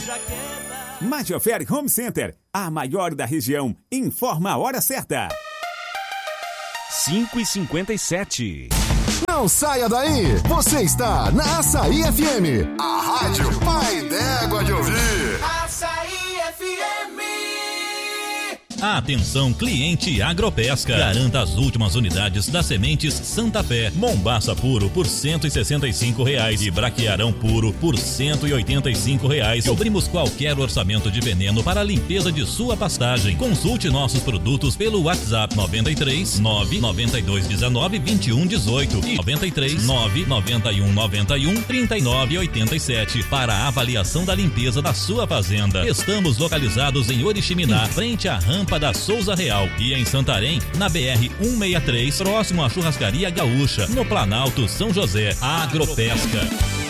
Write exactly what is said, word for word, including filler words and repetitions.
Majoferi Home Center, a maior da região, informa a hora certa. cinco e cinquenta e sete. Não saia daí, você está na Açaí F M, a rádio pai d'égua de ouvir. Açaí F M. Atenção, cliente Agropesca. Garanta as últimas unidades das sementes Santa Fé. Mombaça puro por cento e sessenta e cinco reais e braquiarão puro por cento e oitenta e cinco reais. Cobrimos qualquer orçamento de veneno para a limpeza de sua pastagem. Consulte nossos produtos pelo WhatsApp noventa e três, nove nove dois um nove, vinte e um dezoito e noventa e três, nove nove um nove um, trinta e nove oitenta e sete para a avaliação da limpeza da sua fazenda. Estamos localizados em Oriximiná, frente à rampa da Souza Real, e em Santarém, na B R cento e sessenta e três, próximo à Churrascaria Gaúcha, no Planalto São José. Agropesca.